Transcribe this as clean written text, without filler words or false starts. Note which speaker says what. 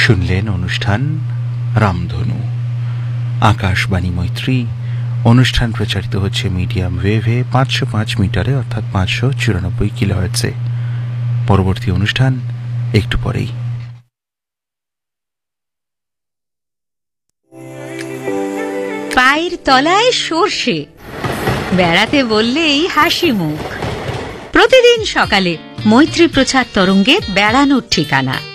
Speaker 1: শুনলেন অনুষ্ঠান রামধনু। আকাশবাণী মৈত্রী অনুষ্ঠান প্রচারিত হচ্ছে মিডিয়াম ওয়েভে 505 মিটারে, অর্থাৎ 594 কিলোহার্টজে। পরবর্তী অনুষ্ঠান একটু পরেই।
Speaker 2: পায়ের তলায় সর্ষে, বেড়াতে বললেই হাসি মুখ। প্রতিদিন সকালে মৈত্রী প্রচার তরঙ্গে বেড়ানোর ঠিকানা।